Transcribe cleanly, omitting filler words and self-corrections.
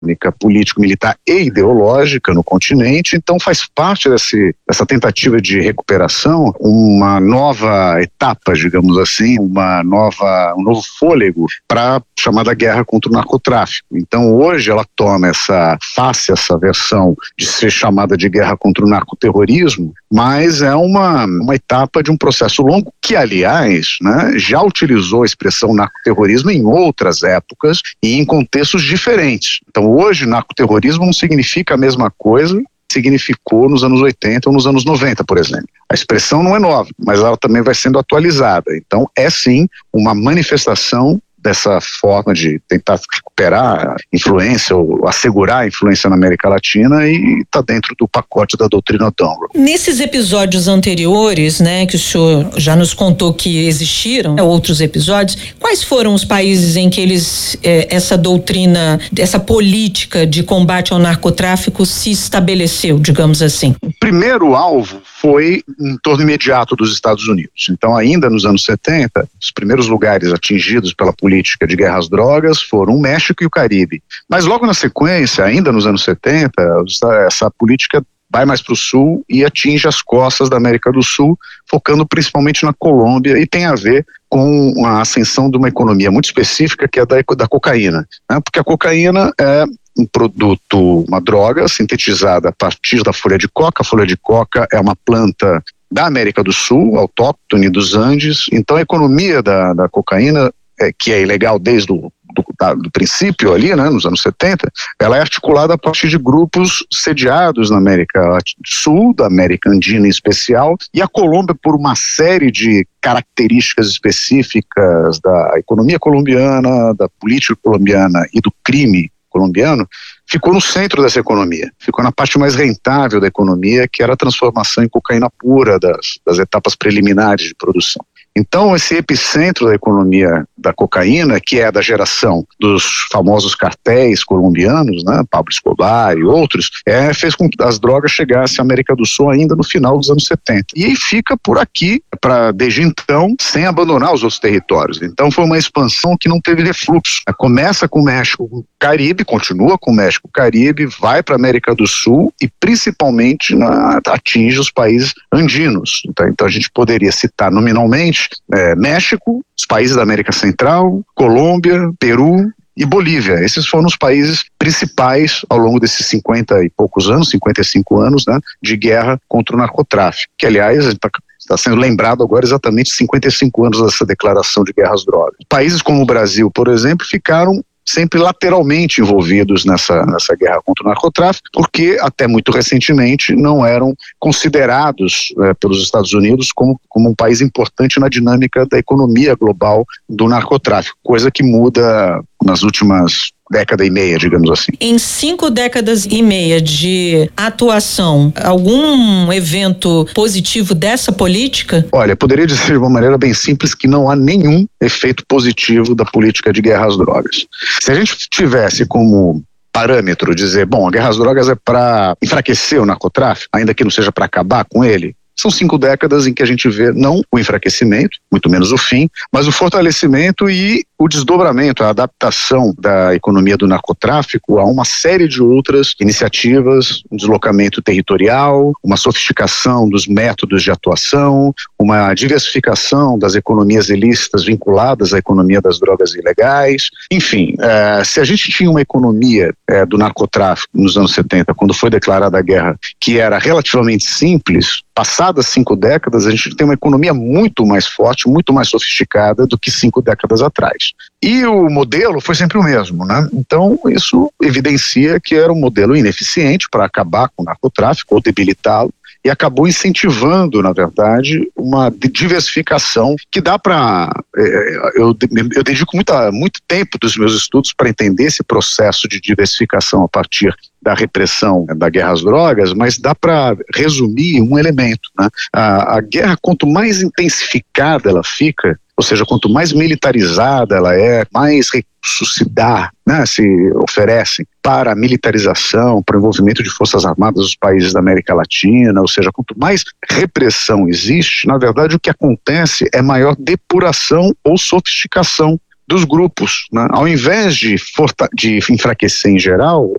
político-militar e ideológica no continente. Então faz parte dessa tentativa de recuperação uma nova etapa, digamos assim, um novo fôlego para a chamada guerra contra o narcotráfico. Então hoje ela toma essa versão de ser chamada de guerra contra o narcoterrorismo, mas é uma etapa de um processo longo que, aliás, né, já utilizou a expressão narcoterrorismo em outras épocas e em contextos diferentes. Então hoje narcoterrorismo não significa a mesma coisa que significou nos anos 80 ou nos anos 90, por exemplo. A expressão não é nova, mas ela também vai sendo atualizada. Então é sim uma manifestação dessa forma de tentar recuperar a influência ou assegurar a influência na América Latina e está dentro do pacote da doutrina Monroe. Nesses episódios anteriores, né, que o senhor já nos contou que existiram, outros episódios, quais foram os países em que essa doutrina, essa política de combate ao narcotráfico se estabeleceu, digamos assim? O primeiro alvo foi em torno imediato dos Estados Unidos. Então, ainda nos anos 70, os primeiros lugares atingidos pela política de guerra às drogas foram o México e o Caribe. Mas logo na sequência, ainda nos anos 70, essa política vai mais para o sul e atinge as costas da América do Sul, focando principalmente na Colômbia, e tem a ver com a ascensão de uma economia muito específica, que é da cocaína, né? Porque a cocaína é um produto, uma droga sintetizada a partir da folha de coca. A folha de coca é uma planta da América do Sul, autóctone dos Andes. Então a economia da cocaína, que é ilegal desde do princípio ali, né, nos anos 70, ela é articulada a partir de grupos sediados na América do Sul, da América Andina em especial, e a Colômbia, por uma série de características específicas da economia colombiana, da política colombiana e do crime colombiano, ficou no centro dessa economia, ficou na parte mais rentável da economia, que era a transformação em cocaína pura das etapas preliminares de produção. Então, esse epicentro da economia da cocaína, que é da geração dos famosos cartéis colombianos, né, Pablo Escobar e outros, fez com que as drogas chegassem à América do Sul ainda no final dos anos 70. E fica por aqui, desde então, sem abandonar os outros territórios. Então, foi uma expansão que não teve refluxo. Começa com o México Caribe, continua com o México Caribe, vai para a América do Sul e principalmente atinge os países andinos. Então, a gente poderia citar nominalmente México, os países da América Central, Colômbia, Peru e Bolívia. Esses foram os países principais ao longo desses 50 e poucos anos, 55 anos, né, de guerra contra o narcotráfico, que aliás está sendo lembrado agora exatamente 55 anos dessa declaração de guerra às drogas. Países como o Brasil, por exemplo, ficaram sempre lateralmente envolvidos nessa guerra contra o narcotráfico, porque até muito recentemente não eram considerados pelos Estados Unidos como um país importante na dinâmica da economia global do narcotráfico, coisa que muda nas últimas década e meia, digamos assim. Em 5 décadas e meia de atuação, algum evento positivo dessa política? Olha, poderia dizer de uma maneira bem simples que não há nenhum efeito positivo da política de guerra às drogas. Se a gente tivesse como parâmetro dizer, bom, a guerra às drogas é para enfraquecer o narcotráfico, ainda que não seja para acabar com ele, são 5 décadas em que a gente vê não o enfraquecimento, muito menos o fim, mas o fortalecimento e o desdobramento, a adaptação da economia do narcotráfico a uma série de outras iniciativas, um deslocamento territorial, uma sofisticação dos métodos de atuação, uma diversificação das economias ilícitas vinculadas à economia das drogas ilegais. Enfim, se a gente tinha uma economia do narcotráfico nos anos 70, quando foi declarada a guerra, que era relativamente simples, passadas 5 décadas, a gente tem uma economia muito mais forte, muito mais sofisticada do que 5 décadas atrás. E o modelo foi sempre o mesmo, né? Então, isso evidencia que era um modelo ineficiente para acabar com o narcotráfico ou debilitá-lo, e acabou incentivando, na verdade, uma diversificação que dá para... Eu dedico muito tempo dos meus estudos para entender esse processo de diversificação a partir da repressão da guerra às drogas, mas dá para resumir um elemento, né? A guerra, quanto mais intensificada ela fica, ou seja, quanto mais militarizada ela é, mais recursos se oferecem para a militarização, para o envolvimento de forças armadas dos países da América Latina, ou seja, quanto mais repressão existe, na verdade o que acontece é maior depuração ou sofisticação dos grupos, né? Ao invés de enfraquecer em geral,